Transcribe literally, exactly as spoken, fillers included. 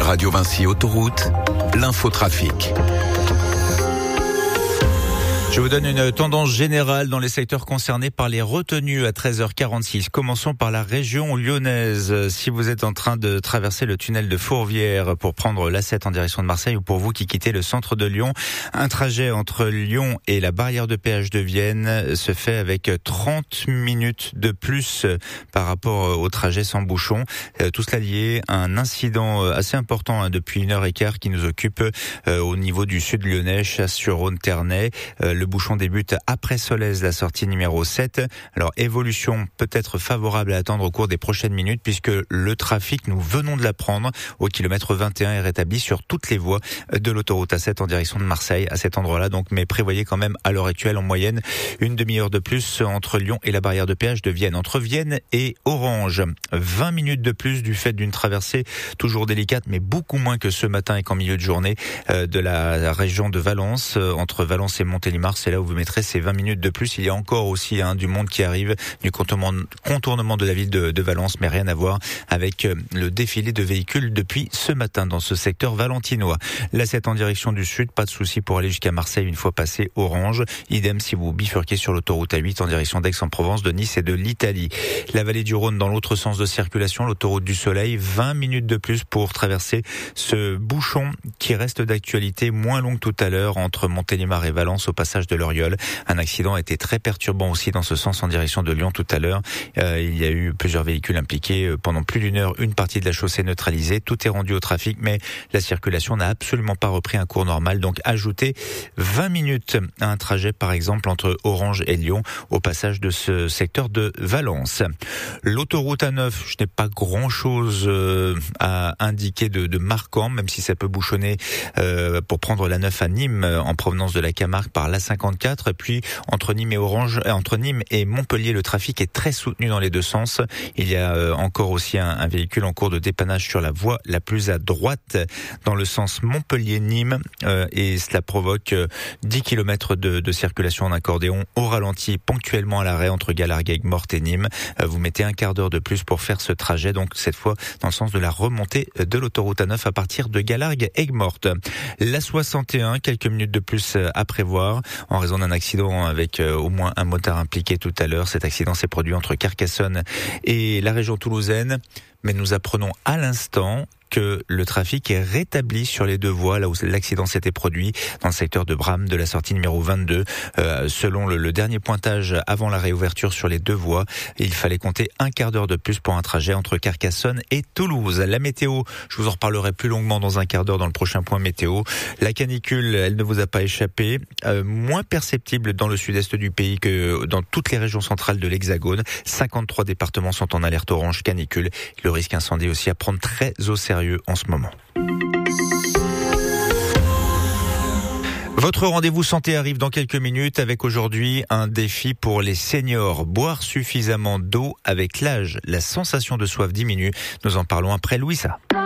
Radio Vinci Autoroute, l'infotrafic. Je vous donne une tendance générale dans les secteurs concernés par les retenues à treize heures quarante-six. Commençons par la région lyonnaise. Si vous êtes en train de traverser le tunnel de Fourvière pour prendre l'A sept en direction de Marseille, ou pour vous qui quittez le centre de Lyon, un trajet entre Lyon et la barrière de péage de Vienne se fait avec trente minutes de plus par rapport au trajet sans bouchon. Tout cela lié à un incident assez important depuis une heure et quart qui nous occupe au niveau du sud lyonnais, Chasse-sur-Rhône-Ternay. Le bouchon débute après Solèze, la sortie numéro sept. Alors, évolution peut-être favorable à attendre au cours des prochaines minutes puisque le trafic, nous venons de l'apprendre, au kilomètre vingt et un est rétabli sur toutes les voies de l'autoroute A sept en direction de Marseille à cet endroit-là. Donc, mais prévoyez quand même à l'heure actuelle en moyenne une demi-heure de plus entre Lyon et la barrière de péage de Vienne. Entre Vienne et Orange, vingt minutes de plus du fait d'une traversée toujours délicate, mais beaucoup moins que ce matin et qu'en milieu de journée de la région de Valence, entre Valence et Montélimar. C'est là où vous mettrez ces vingt minutes de plus. Il y a encore aussi hein, du monde qui arrive du contournement, contournement de la ville de, de Valence, mais rien à voir avec le défilé de véhicules depuis ce matin dans ce secteur valentinois. L'A sept en direction du sud, pas de souci pour aller jusqu'à Marseille une fois passé Orange. Idem si vous bifurquez sur l'autoroute A huit en direction d'Aix-en-Provence, de Nice et de l'Italie. La vallée du Rhône dans l'autre sens de circulation, l'autoroute du Soleil, vingt minutes de plus pour traverser ce bouchon qui reste d'actualité, moins long que tout à l'heure entre Montélimar et Valence au passage de l'Oriole. Un accident a été très perturbant aussi dans ce sens en direction de Lyon tout à l'heure. Euh, il y a eu plusieurs véhicules impliqués pendant plus d'une heure, une partie de la chaussée neutralisée. Tout est rendu au trafic, mais la circulation n'a absolument pas repris un cours normal. Donc ajoutez vingt minutes à un trajet par exemple entre Orange et Lyon au passage de ce secteur de Valence. L'autoroute A neuf, je n'ai pas grand chose euh, à indiquer de, de marquant, même si ça peut bouchonner euh, pour prendre l'A neuf à Nîmes en provenance de la Camargue par l'A cinquante-quatre. Et puis entre Nîmes et Orange, entre Nîmes et Montpellier, le trafic est très soutenu dans les deux sens. Il y a euh, encore aussi un, un véhicule en cours de dépannage sur la voie la plus à droite dans le sens Montpellier-Nîmes euh, et cela provoque euh, dix kilomètres de, de circulation en accordéon au ralenti ponctuellement à l'arrêt entre Galargues, Aigues-Mortes et Nîmes. Euh, vous mettez un quart d'heure de plus pour faire ce trajet, donc cette fois dans le sens de la remontée de l'autoroute A neuf à partir de Galargues, Aigues-Mortes. La soixante et un, quelques minutes de plus à prévoir en raison d'un accident avec euh, au moins un motard impliqué tout à l'heure. Cet accident s'est produit entre Carcassonne et la région toulousaine, mais nous apprenons à l'instant que le trafic est rétabli sur les deux voies là où l'accident s'était produit dans le secteur de Bram de la sortie numéro vingt-deux. Euh, selon le, le dernier pointage avant la réouverture sur les deux voies, il fallait compter un quart d'heure de plus pour un trajet entre Carcassonne et Toulouse. La météo, je vous en reparlerai plus longuement dans un quart d'heure dans le prochain point météo. La canicule, elle ne vous a pas échappé, euh, moins perceptible dans le sud-est du pays que dans toutes les régions centrales de l'Hexagone. cinquante-trois départements sont en alerte orange canicule. Le risque incendie aussi à prendre très au sérieux en ce moment. Votre rendez-vous santé arrive dans quelques minutes avec aujourd'hui un défi pour les seniors. Boire suffisamment d'eau avec l'âge. La sensation de soif diminue. Nous en parlons après Louisa.